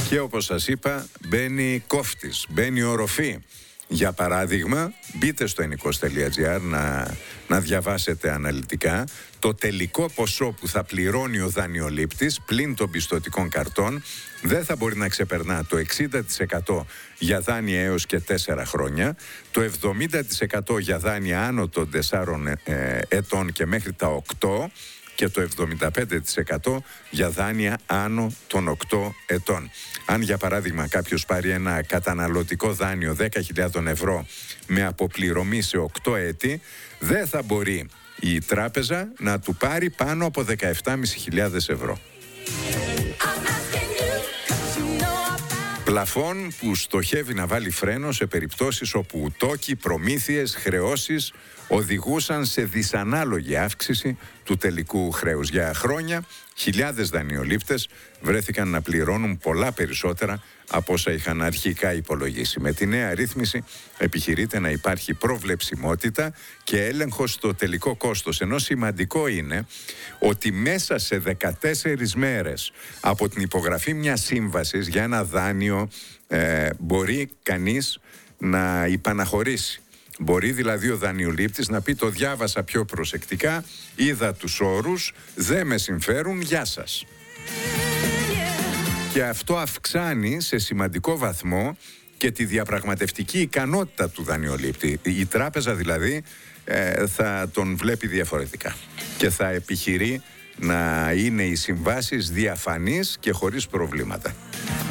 Και όπως σας είπα, μπαίνει κόφτης, μπαίνει οροφή. Για παράδειγμα, μπείτε στο ennikos.gr να διαβάσετε αναλυτικά το τελικό ποσό που θα πληρώνει ο δανειολήπτης πλην των πιστωτικών καρτών. Δεν θα μπορεί να ξεπερνά το 60% για δάνεια έως και 4 χρόνια, το 70% για δάνεια άνω των 4 ετών και μέχρι τα 8 και το 75% για δάνεια άνω των 8 ετών. Αν για παράδειγμα κάποιος πάρει ένα καταναλωτικό δάνειο 10.000 ευρώ με αποπληρωμή σε 8 έτη, δεν θα μπορεί η τράπεζα να του πάρει πάνω από 17.500 ευρώ. Πλαφόν που στοχεύει να βάλει φρένο σε περιπτώσεις όπου τόκοι, προμήθειες, χρεώσεις οδηγούσαν σε δυσανάλογη αύξηση του τελικού χρέους. Για χρόνια, χιλιάδες δανειολήπτες βρέθηκαν να πληρώνουν πολλά περισσότερα από όσα είχαν αρχικά υπολογίσει. Με τη νέα ρύθμιση επιχειρείται να υπάρχει προβλεψιμότητα και έλεγχος στο τελικό κόστος. Ενώ σημαντικό είναι ότι μέσα σε 14 μέρες από την υπογραφή μιας σύμβασης για ένα δάνειο μπορεί κανείς να υπαναχωρήσει. Μπορεί δηλαδή ο δανειολήπτης να πει: το διάβασα πιο προσεκτικά, είδα τους όρους, δεν με συμφέρουν, γεια σας. Και αυτό αυξάνει σε σημαντικό βαθμό και τη διαπραγματευτική ικανότητα του δανειολήπτη. Η τράπεζα δηλαδή θα τον βλέπει διαφορετικά και θα επιχειρεί να είναι οι συμβάσεις διαφανείς και χωρίς προβλήματα.